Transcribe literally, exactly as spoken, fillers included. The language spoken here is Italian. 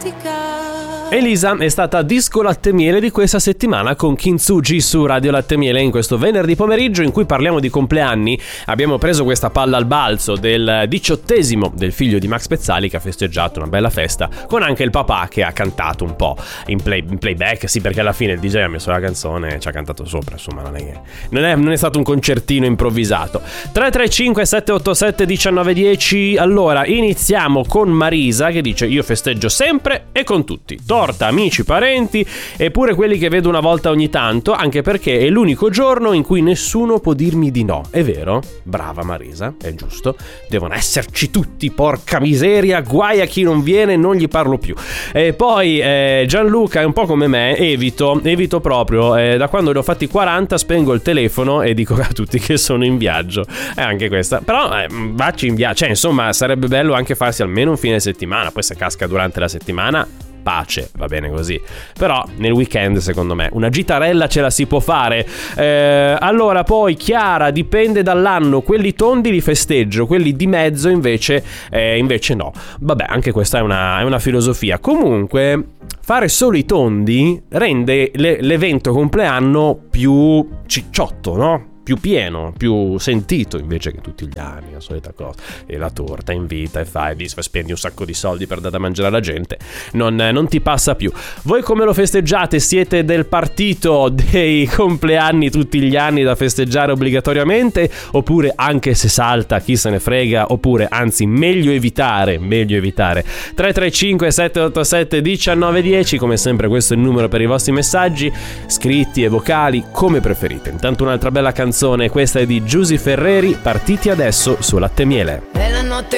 Elisa è stata disco latte miele di questa settimana con Kintsugi su Radio Latte Miele in questo venerdì pomeriggio in cui parliamo di compleanni. Abbiamo preso questa palla al balzo del diciottesimo del figlio di Max Pezzali che ha festeggiato una bella festa con anche il papà che ha cantato un po' in, play, in playback, sì, perché alla fine il D J ha messo la canzone e ci ha cantato sopra, insomma non è, che, non è, non è stato un concertino improvvisato. Tre tre cinque sette otto sette uno nove uno zero. Allora iniziamo con Marisa che dice: io festeggio sempre e con tutti, torta, amici, parenti e pure quelli che vedo una volta ogni tanto, anche perché è l'unico giorno in cui nessuno può dirmi di no. È vero? Brava Marisa, è giusto, devono esserci tutti, porca miseria, guai a chi non viene, non gli parlo più. E poi eh, Gianluca è un po' come me, evito evito proprio, eh, da quando ne ho fatti quaranta spengo il telefono e dico a tutti che sono in viaggio. È anche questa, però eh, vacci in viaggio, cioè insomma sarebbe bello anche farsi almeno un fine settimana, poi se casca durante la settimana pace, va bene così, però nel weekend secondo me una gitarella ce la si può fare. Eh, allora poi Chiara, dipende dall'anno, quelli tondi li festeggio, quelli di mezzo invece eh, invece no. Vabbè, anche questa è una, è una filosofia. Comunque fare solo i tondi rende le, l'evento compleanno più cicciotto, no? Più pieno, più sentito invece che tutti gli anni, la solita cosa. E la torta invita e fai, spendi un sacco di soldi per dare da mangiare alla gente, non, non ti passa più. Voi come lo festeggiate? Siete del partito dei compleanni tutti gli anni da festeggiare obbligatoriamente? Oppure anche se salta chi se ne frega? Oppure anzi meglio evitare, meglio evitare. Tre tre cinque sette otto sette uno nove uno zero, come sempre questo è il numero per i vostri messaggi scritti e vocali come preferite. Intanto un'altra bella canzone, questa è di Giusy Ferreri, Partiti adesso su Latte Miele.